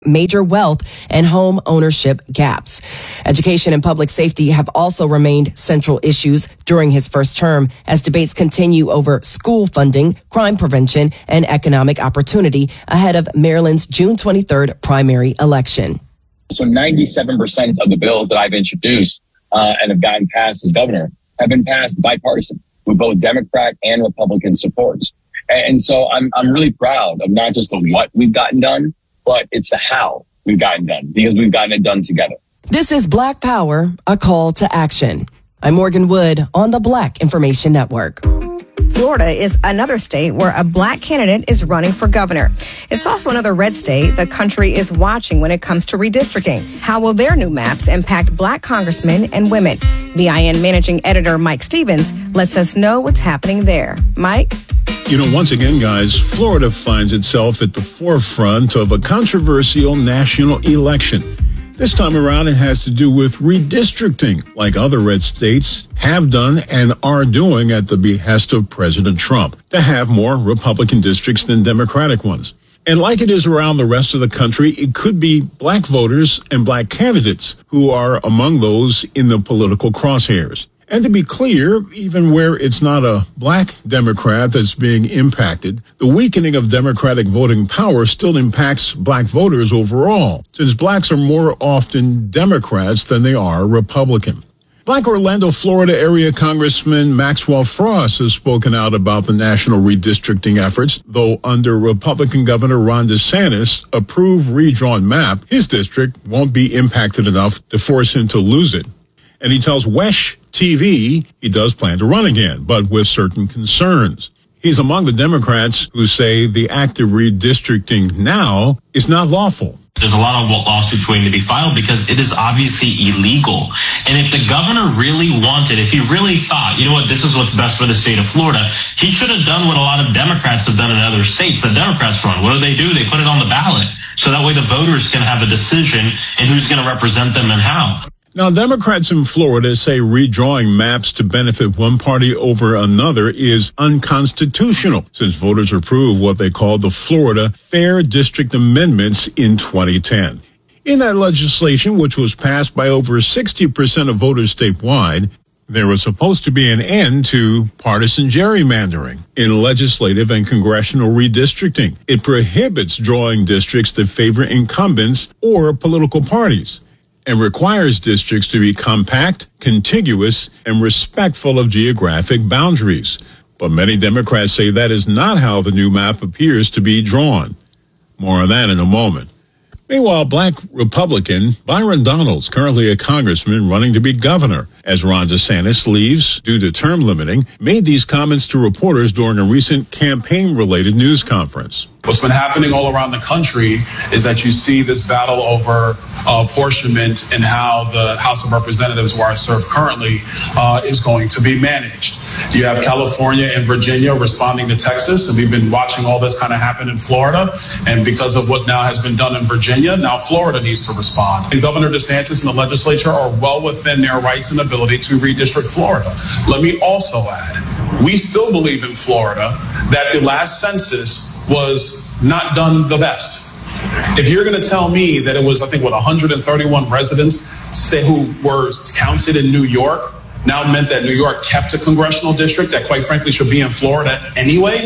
major wealth and home ownership gaps. Education and public safety have also remained central issues during his first term as debates continue over school funding, crime prevention, and economic opportunity ahead of Maryland's June 23rd primary election. So 97% of the bills that I've introduced and have gotten passed as governor have been passed bipartisan with both Democrat and Republican supports. And so I'm really proud of not just the what we've gotten done, but it's the how we've gotten done, because we've gotten it done together. This is Black Power, a call to action. I'm Morgan Wood on the Black Information Network. Florida is another state where a black candidate is running for governor. It's also another red state the country is watching when it comes to redistricting. How will their new maps impact black congressmen and women? BIN managing editor Mike Stevens lets us know what's happening there. Mike? Once again, guys, Florida finds itself at the forefront of a controversial national election. This time around, it has to do with redistricting, like other red states have done and are doing at the behest of President Trump, to have more Republican districts than Democratic ones. And like it is around the rest of the country, it could be black voters and black candidates who are among those in the political crosshairs. And to be clear, even where it's not a black Democrat that's being impacted, the weakening of Democratic voting power still impacts black voters overall, since blacks are more often Democrats than they are Republican. Black Orlando, Florida area Congressman Maxwell Frost has spoken out about the national redistricting efforts, though under Republican Governor Ron DeSantis' approved redrawn map, his district won't be impacted enough to force him to lose it. And he tells WESH TV he does plan to run again, but with certain concerns. He's among the Democrats who say the act of redistricting now is not lawful. There's a lot of lawsuits waiting to be filed because it is obviously illegal. And if the governor really wanted, if he really thought, this is what's best for the state of Florida, he should have done what a lot of Democrats have done in other states. The Democrats run. What do? They put it on the ballot. So that way the voters can have a decision in who's going to represent them and how. Now, Democrats in Florida say redrawing maps to benefit one party over another is unconstitutional, since voters approved what they call the Florida Fair District Amendments in 2010. In that legislation, which was passed by over 60% of voters statewide, there was supposed to be an end to partisan gerrymandering in legislative and congressional redistricting. It prohibits drawing districts that favor incumbents or political parties, and requires districts to be compact, contiguous, and respectful of geographic boundaries. But many Democrats say that is not how the new map appears to be drawn. More on that in a moment. Meanwhile, black Republican Byron Donalds, currently a congressman running to be governor, as Ron DeSantis leaves due to term limiting, made these comments to reporters during a recent campaign-related news conference. What's been happening all around the country is that you see this battle over apportionment and how the House of Representatives, where I serve currently, is going to be managed. You have California and Virginia responding to Texas, and we've been watching all this kind of happen in Florida. And because of what now has been done in Virginia, now Florida needs to respond. And Governor DeSantis and the legislature are well within their rights and ability to redistrict Florida. Let me also add, we still believe in Florida that the last census was not done the best. If you're going to tell me that it was, 131 residents who were counted in New York, now meant that New York kept a congressional district that quite frankly should be in Florida anyway.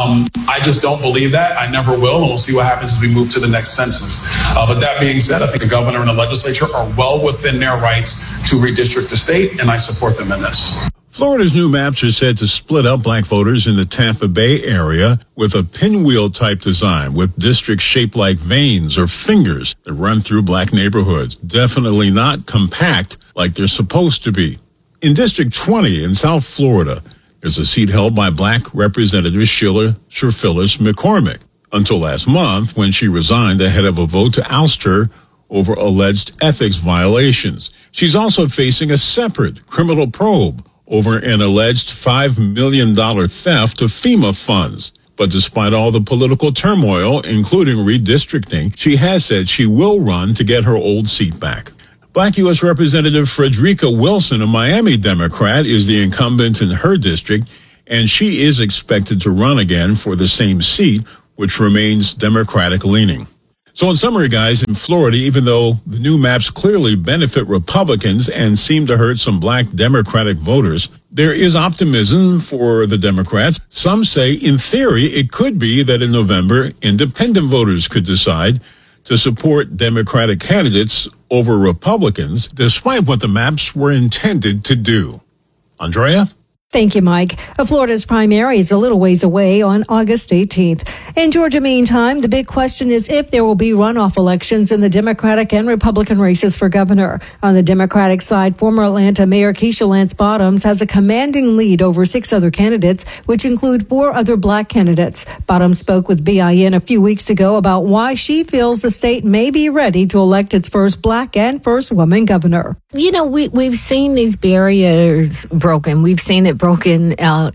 I just don't believe that. I never will, and we'll see what happens as we move to the next census. But that being said, I think the governor and the legislature are well within their rights to redistrict the state, and I support them in this. Florida's new maps are said to split up black voters in the Tampa Bay area with a pinwheel-type design with districts shaped like veins or fingers that run through black neighborhoods. Definitely not compact like they're supposed to be. In District 20 in South Florida, there's a seat held by black Representative Sheila Sherphillis McCormick until last month when she resigned ahead of a vote to oust her over alleged ethics violations. She's also facing a separate criminal probe over an alleged $5 million theft of FEMA funds. But despite all the political turmoil, including redistricting, she has said she will run to get her old seat back. Black U.S. Representative Frederica Wilson, a Miami Democrat, is the incumbent in her district, and she is expected to run again for the same seat, which remains Democratic-leaning. So in summary, guys, in Florida, even though the new maps clearly benefit Republicans and seem to hurt some black Democratic voters, there is optimism for the Democrats. Some say, in theory, it could be that in November, independent voters could decide to support Democratic candidates over Republicans, despite what the maps were intended to do. Andrea? Thank you, Mike. Florida's primary is a little ways away on August 18th. In Georgia, meantime, the big question is if there will be runoff elections in the Democratic and Republican races for governor. On the Democratic side, former Atlanta Mayor Keisha Lance Bottoms has a commanding lead over 6 other candidates, which include 4 other black candidates. Bottoms spoke with BIN a few weeks ago about why she feels the state may be ready to elect its first black and first woman governor. You know, we've seen these barriers broken. We've seen it broken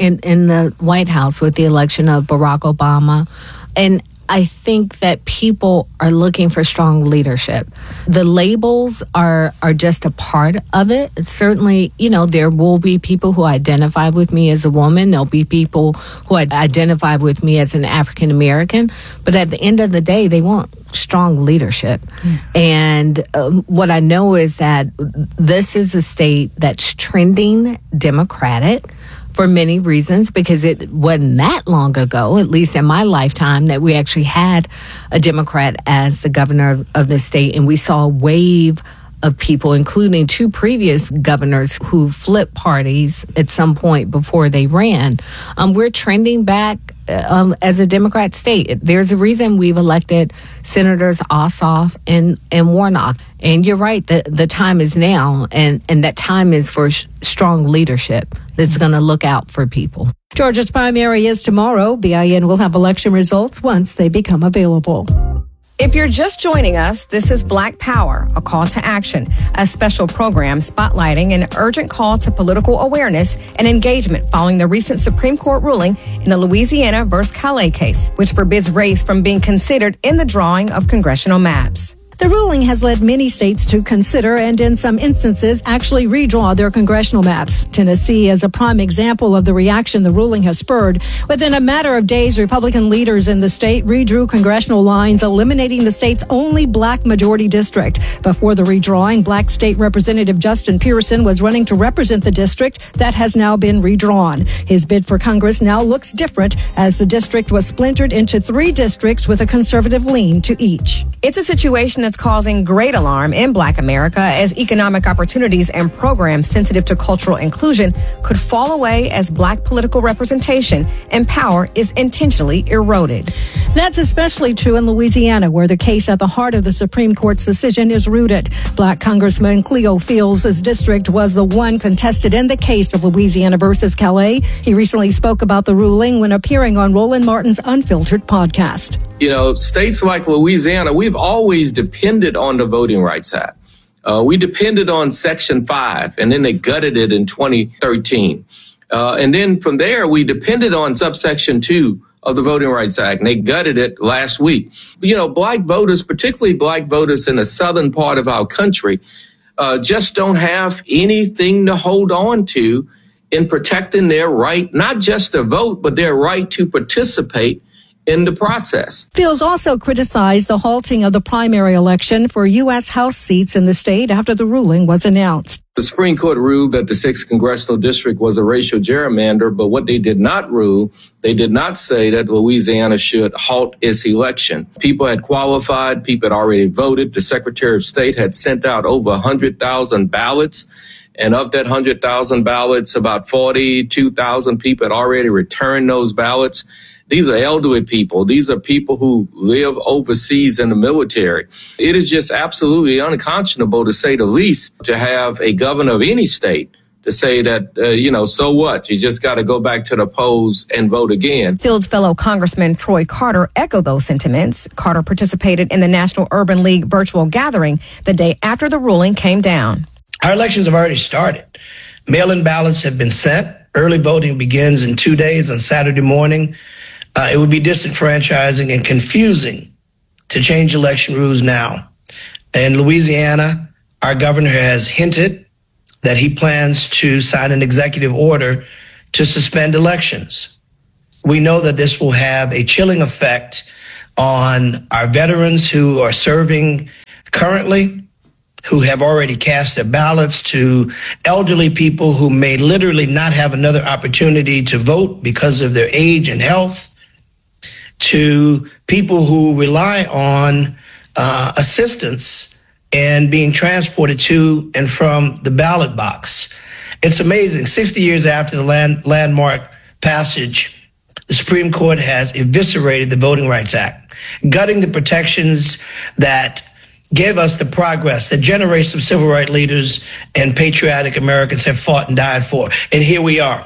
in the White House with the election of Barack Obama. And I think that people are looking for strong leadership. The labels are just a part of it. Certainly, you know, there will be people who identify with me as a woman. There'll be people who identify with me as an African American. But at the end of the day, they want strong leadership. And what I know is that this is a state that's trending Democratic for many reasons, because it wasn't that long ago, at least in my lifetime, that we actually had a Democrat as the governor of the state. And we saw a wave of people, including 2 previous governors who flipped parties at some point before they ran. We're trending back as a Democrat state. There's a reason we've elected Senators Ossoff and Warnock. And you're right, the time is now, and that time is for strong leadership that's going to look out for people. Georgia's primary is tomorrow. BIN will have election results once they become available. If you're just joining us, this is Black Power, a call to action, a special program spotlighting an urgent call to political awareness and engagement following the recent Supreme Court ruling in the Louisiana versus Calais case, which forbids race from being considered in the drawing of congressional maps. The ruling has led many states to consider and in some instances actually redraw their congressional maps. Tennessee is a prime example of the reaction the ruling has spurred. Within a matter of days, Republican leaders in the state redrew congressional lines, eliminating the state's only black majority district. Before the redrawing, black state representative Justin Pearson was running to represent the district that has now been redrawn. His bid for Congress now looks different as the district was splintered into 3 districts with a conservative lean to each. It's a situation that's causing great alarm in Black America as economic opportunities and programs sensitive to cultural inclusion could fall away as Black political representation and power is intentionally eroded. That's especially true in Louisiana, where the case at the heart of the Supreme Court's decision is rooted. Black Congressman Cleo Fields' district was the one contested in the case of Louisiana versus Calais. He recently spoke about the ruling when appearing on Roland Martin's Unfiltered podcast. You know, states like Louisiana, we've always depended on the Voting Rights Act. We depended on Section 5, and then they gutted it in 2013. And then from there, we depended on subsection 2 of the Voting Rights Act, and they gutted it last week. You know, black voters, particularly black voters in the southern part of our country, just don't have anything to hold on to in protecting their right, not just to vote, but their right to participate in the process. Fields also criticized the halting of the primary election for U.S. House seats in the state after the ruling was announced. The Supreme Court ruled that the 6th congressional district was a racial gerrymander, but what they did not rule, they did not say that Louisiana should halt its election. People had qualified, people had already voted. The Secretary of State had sent out over 100,000 ballots. And of that 100,000 ballots, about 42,000 people had already returned those ballots. These are elderly people. These are people who live overseas in the military. It is just absolutely unconscionable, to say the least, to have a governor of any state to say that, so what? You just got to go back to the polls and vote again. Fields' fellow Congressman Troy Carter echoed those sentiments. Carter participated in the National Urban League virtual gathering the day after the ruling came down. Our elections have already started. Mail-in ballots have been sent. Early voting begins in 2 days on Saturday morning. It would be disenfranchising and confusing to change election rules now. In Louisiana, our governor has hinted that he plans to sign an executive order to suspend elections. We know that this will have a chilling effect on our veterans who are serving currently, who have already cast their ballots, to elderly people who may literally not have another opportunity to vote because of their age and health, to people who rely on assistance and being transported to and from the ballot box. It's amazing. 60 years after the landmark passage, the Supreme Court has eviscerated the Voting Rights Act, gutting the protections that gave us the progress that generations of civil rights leaders and patriotic Americans have fought and died for. And here we are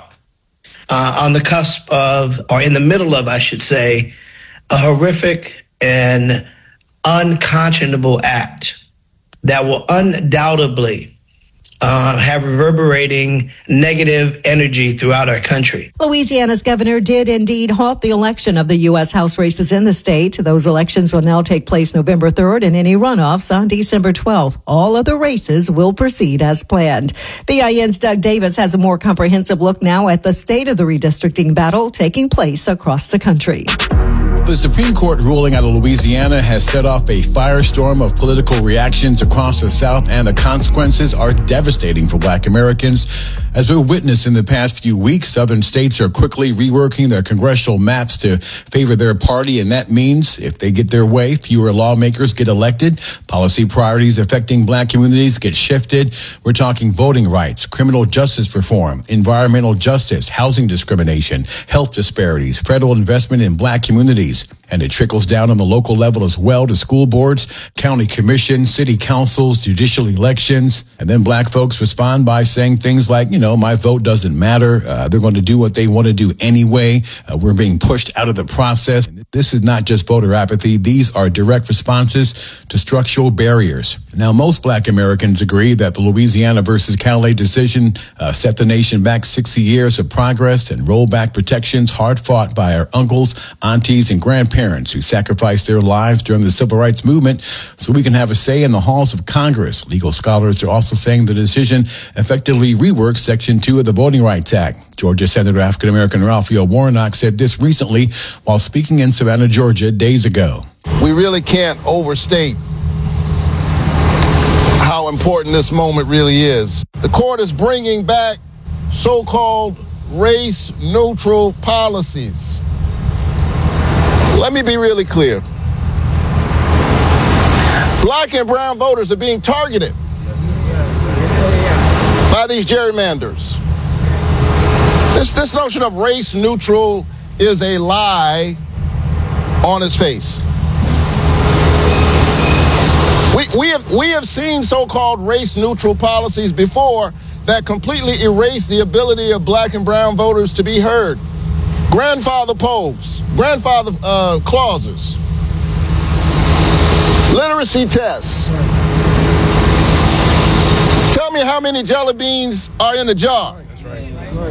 on the cusp of, or in the middle of, I should say, a horrific and unconscionable act that will undoubtedly have reverberating negative energy throughout our country. Louisiana's governor did indeed halt the election of the U.S. House races in the state. Those elections will now take place November 3rd and any runoffs on December 12th. All other races will proceed as planned. BIN's Doug Davis has a more comprehensive look now at the state of the redistricting battle taking place across the country. The Supreme Court ruling out of Louisiana has set off a firestorm of political reactions across the South, and the consequences are devastating for Black Americans. As we've witnessed in the past few weeks, Southern states are quickly reworking their congressional maps to favor their party, and that means if they get their way, fewer lawmakers get elected, policy priorities affecting Black communities get shifted. We're talking voting rights, criminal justice reform, environmental justice, housing discrimination, health disparities, federal investment in Black communities. And it trickles down on the local level as well to school boards, county commissions, city councils, judicial elections. And then Black folks respond by saying things like, my vote doesn't matter. They're going to do what they want to do anyway. We're being pushed out of the process. This is not just voter apathy. These are direct responses to structural barriers. Now, most Black Americans agree that the Louisiana versus Calais decision set the nation back 60 years of progress and rolled back protections hard fought by our uncles, aunties, and grandparents who sacrificed their lives during the civil rights movement so we can have a say in the halls of Congress. Legal scholars are also saying the decision effectively reworks Section 2 of the Voting Rights Act. Georgia Senator African-American Raphael Warnock said this recently while speaking in Savannah, Georgia, days ago. We really can't overstate how important this moment really is. The court is bringing back so-called race-neutral policies. Let me be really clear. Black and brown voters are being targeted by these gerrymanders. This notion of race neutral is a lie on its face. We have seen so-called race neutral policies before that completely erase the ability of Black and brown voters to be heard. Grandfather polls, grandfather clauses, literacy tests. Tell me how many jelly beans are in a jar. That's right.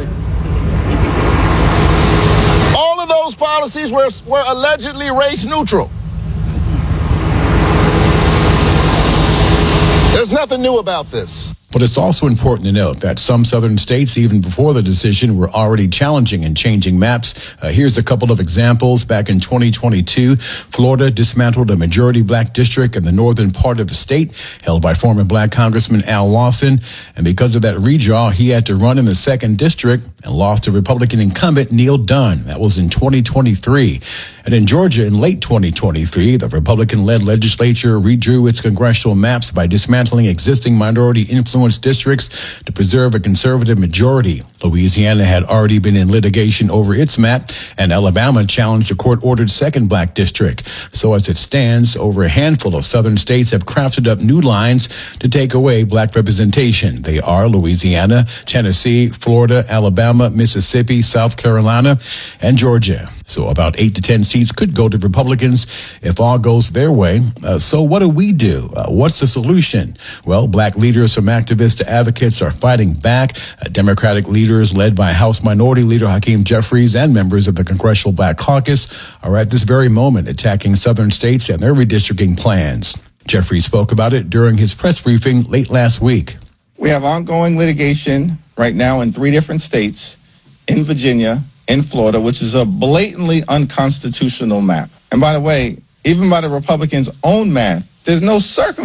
All of those policies were allegedly race neutral. There's nothing new about this. But it's also important to note that some southern states, even before the decision, were already challenging and changing maps. Here's a couple of examples. Back in 2022, Florida dismantled a majority Black district in the northern part of the state, held by former Black Congressman Al Lawson. And because of that redraw, he had to run in the second district and lost to Republican incumbent Neil Dunn. That was in 2023. And in Georgia, in late 2023, the Republican-led legislature redrew its congressional maps by dismantling existing minority-influenced districts to preserve a conservative majority. Louisiana had already been in litigation over its map, and Alabama challenged a court-ordered second Black district. So as it stands, over a handful of southern states have crafted up new lines to take away Black representation. They are Louisiana, Tennessee, Florida, Alabama, Mississippi, South Carolina, and Georgia. So about 8 to 10 seats could go to Republicans if all goes their way. So what do we do? What's the solution? Well, Black leaders from activists to advocates are fighting back. Democratic leaders led by House Minority Leader Hakeem Jeffries and members of the Congressional Black Caucus are at this very moment attacking southern states and their redistricting plans. Jeffries spoke about it during his press briefing late last week. We have ongoing litigation right now in 3 different states, in Virginia, in Florida, which is a blatantly unconstitutional map. And by the way, even by the Republicans' own math, there's no circumstance